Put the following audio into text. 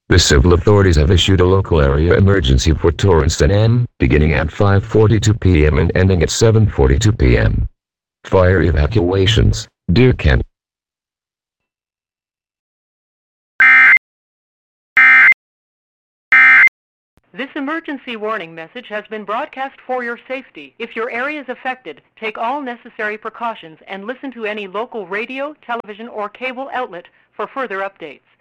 The civil authorities have issued a local area emergency for Torrance N, beginning at 5:42 p.m. and ending at 7:42 p.m. Fire evacuations, Dear Kent. This emergency warning message has been broadcast for your safety. If your area is affected, take all necessary precautions and listen to any local radio, television, or cable outlet for further updates.